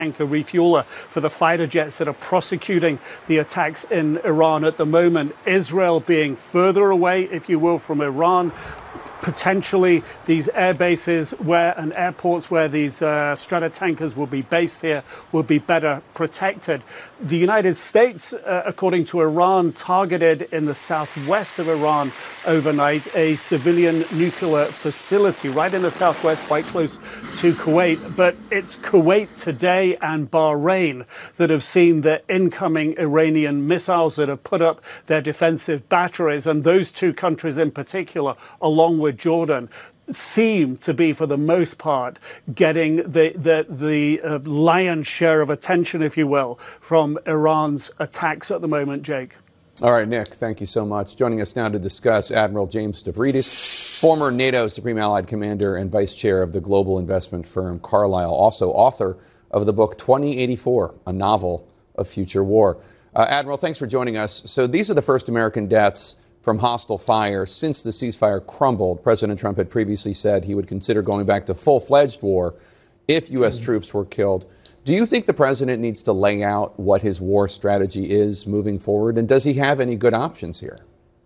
tanker refueler for the fighter jets that are prosecuting the attacks in Iran at the moment. Israel being further away, if you will, from Iran. Potentially these air bases where and airports where these Stratotankers will be based here will be better protected. The United States, according to Iran, targeted in the southwest of Iran overnight a civilian nuclear facility right in the southwest, quite close to Kuwait. But it's Kuwait today and Bahrain that have seen the incoming Iranian missiles that have put up their defensive batteries. And those two countries in particular, along with Jordan, seem to be, for the most part, getting the lion's share of attention, if you will, from Iran's attacks at the moment, Jake. All right, Nick, thank you so much. Joining us now to discuss, Admiral James Stavridis, former NATO Supreme Allied Commander and Vice Chair of the global investment firm Carlyle, also author of the book 2084, a novel of future war. Admiral, thanks for joining us. So these are the first American deaths from hostile fire since the ceasefire crumbled. President Trump had previously said he would consider going back to full-fledged war if U.S. troops were killed. Do you think the president needs to lay out what his war strategy is moving forward? And does he have any good options here?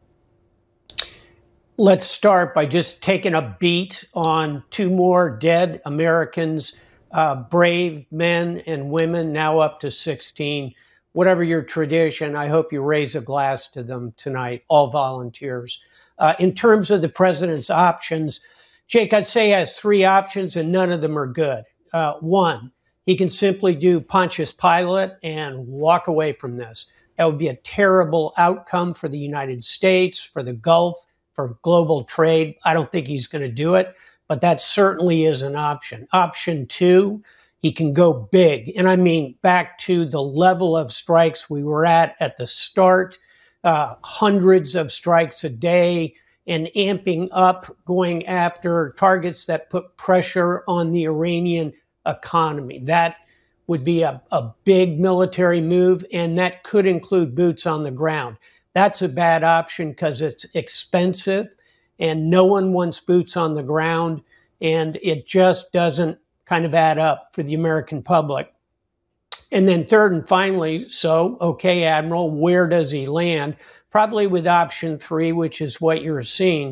Let's start by just taking a beat on two more dead Americans, brave men and women, now up to 16. Whatever your tradition, I hope you raise a glass to them tonight, all volunteers. In terms of the president's options, Jake, I'd say he has three options and none of them are good. One, he can simply do Pontius Pilate and walk away from this. That would be a terrible outcome for the United States, for the Gulf, for global trade. I don't think he's going to do it, but that certainly is an option. Option two, he can go big. And I mean back to the level of strikes we were at the start, hundreds of strikes a day, and amping up, going after targets that put pressure on the Iranian economy. That would be a big military move, and that could include boots on the ground. That's a bad option because it's expensive, and no one wants boots on the ground, and it just doesn't kind of add up for the American public. And then third and finally, okay, Admiral, where does he land? Probably with option three, which is what you're seeing.